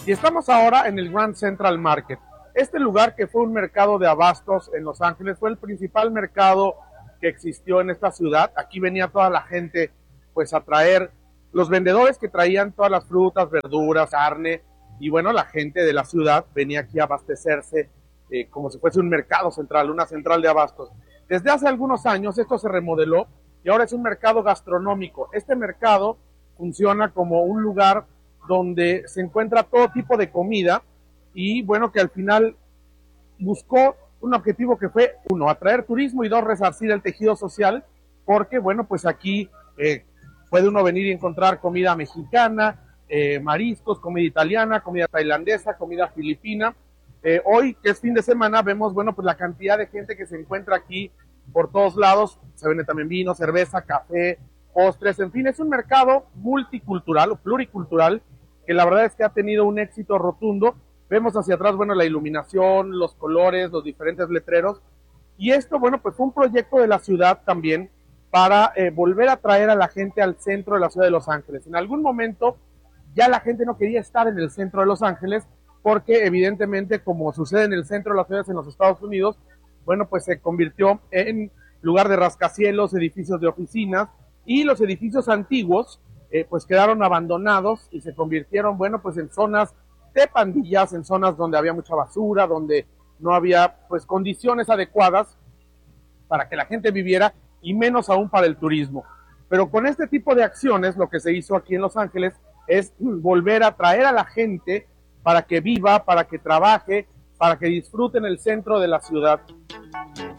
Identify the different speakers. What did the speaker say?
Speaker 1: Y estamos ahora en el Grand Central Market. Este lugar, que fue un mercado de abastos en Los Ángeles, fue el principal mercado que existió en esta ciudad. Aquí venía toda la gente pues a traer, los vendedores que traían todas las frutas, verduras, carne, y bueno, la gente de la ciudad venía aquí a abastecerse como si fuese un mercado central, una central de abastos. Desde hace algunos años esto se remodeló y ahora es un mercado gastronómico. Este mercado funciona como un lugar donde se encuentra todo tipo de comida y bueno, que al final buscó un objetivo que fue, uno, atraer turismo y dos, resarcir el tejido social, porque bueno, pues aquí puede uno venir y encontrar comida mexicana, mariscos, comida italiana, comida tailandesa, comida filipina. Hoy, que es fin de semana, vemos, bueno, pues la cantidad de gente que se encuentra aquí por todos lados. Se vende también vino, cerveza, café, postres, en fin, es un mercado multicultural o pluricultural que la verdad es que ha tenido un éxito rotundo. Vemos hacia atrás, bueno, la iluminación, los colores, los diferentes letreros. Y esto, bueno, pues fue un proyecto de la ciudad también para volver a traer a la gente al centro de la ciudad de Los Ángeles. En algún momento ya la gente no quería estar en el centro de Los Ángeles porque evidentemente, como sucede en el centro de las ciudades en los Estados Unidos, bueno, pues se convirtió en lugar de rascacielos, edificios de oficinas, y los edificios antiguos pues quedaron abandonados y se convirtieron, bueno, pues en zonas de pandillas, en zonas donde había mucha basura, donde no había pues condiciones adecuadas para que la gente viviera y menos aún para el turismo. Pero con este tipo de acciones, lo que se hizo aquí en Los Ángeles es volver a traer a la gente para que viva, para que trabaje, para que disfruten el centro de la ciudad.